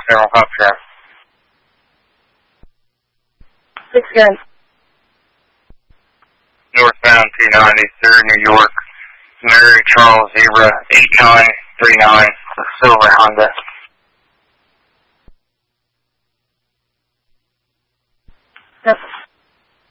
General Hopshire. 6 gun. Northbound 293, New York. Mary Charles Zebra 8939, Silver Honda.